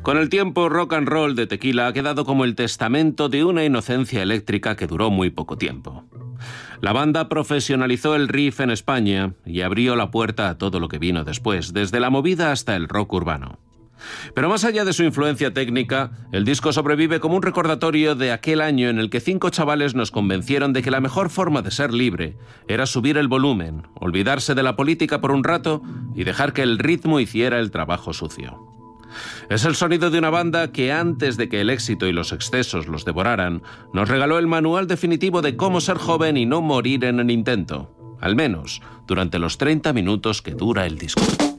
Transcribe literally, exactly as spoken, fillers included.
Con el tiempo, Rock and Roll de Tequila ha quedado como el testamento de una inocencia eléctrica que duró muy poco tiempo. La banda profesionalizó el riff en España y abrió la puerta a todo lo que vino después, desde la movida hasta el rock urbano. Pero más allá de su influencia técnica, el disco sobrevive como un recordatorio de aquel año en el que cinco chavales nos convencieron de que la mejor forma de ser libre era subir el volumen, olvidarse de la política por un rato y dejar que el ritmo hiciera el trabajo sucio. Es el sonido de una banda que antes de que el éxito y los excesos los devoraran, nos regaló el manual definitivo de cómo ser joven y no morir en el intento, al menos durante los treinta minutos que dura el disco.